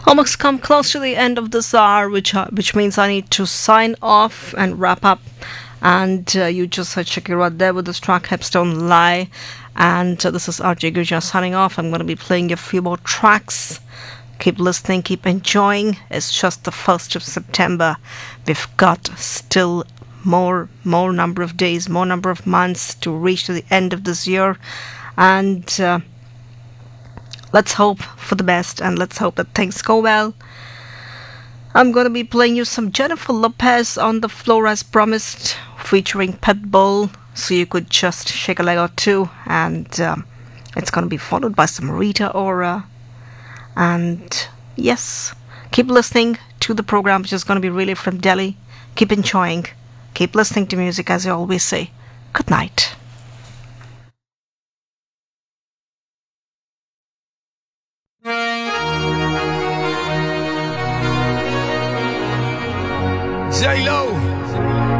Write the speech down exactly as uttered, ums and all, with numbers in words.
Almost come close to the end of this hour, which uh, which means I need to sign off and wrap up. And uh, you just heard Shakira there with this track "Hips Don't Lie." And uh, this is R J Guja signing off. I'm going to be playing you a few more tracks. Keep listening, keep enjoying. It's just the first of September. We've got still more more number of days, more number of months to reach to the end of this year. And uh, let's hope for the best and let's hope that things go well. I'm going to be playing you some Jennifer Lopez on the floor as promised, featuring Pitbull, so you could just shake a leg or two. And um, it's going to be followed by some Rita Ora. And yes, keep listening to the program, which is going to be really from Delhi. Keep enjoying, keep listening to music, as I always say. Good night. J-Lo